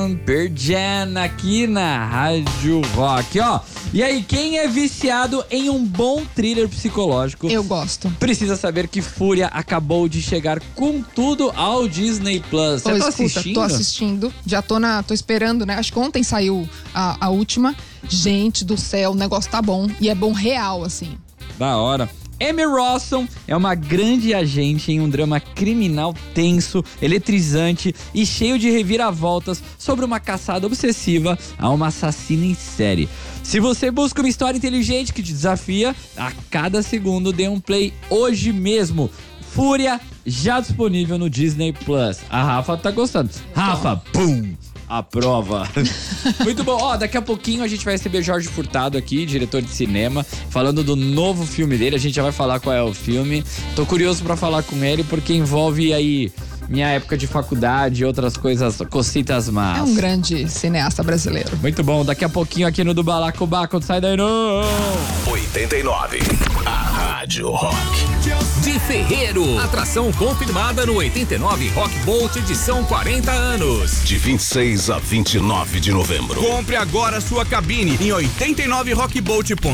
Pearl Jam aqui na Rádio Rock, ó. E aí, quem é viciado em um bom thriller psicológico? Eu gosto. Precisa saber que Fúria acabou de chegar com tudo ao Disney Plus. Você tá assistindo? Tô assistindo. Já tô esperando, né? Acho que ontem saiu a última. Gente do céu, o negócio tá bom. E é bom real, assim. Da hora. Emma Rossum é uma grande agente em um drama criminal tenso, eletrizante e cheio de reviravoltas sobre uma caçada obsessiva a uma assassina em série. Se você busca uma história inteligente que te desafia, a cada segundo dê um play hoje mesmo. Fúria, já disponível no Disney Plus. A Rafa tá gostando. Rafa, pum! A prova. Muito bom. Ó, daqui a pouquinho a gente vai receber Jorge Furtado aqui, diretor de cinema, falando do novo filme dele. A gente já vai falar qual é o filme. Tô curioso pra falar com ele, porque envolve aí minha época de faculdade e outras coisas, cocitas más. É um grande cineasta brasileiro. Muito bom. Daqui a pouquinho aqui no do Balacobaco, sai daí não. 89. A Rádio Rock. De Ferreiro. Atração confirmada no 89 Rock Bolt edição 40 anos. De 26 a 29 de novembro. Compre agora sua cabine em 89rockbolt.com.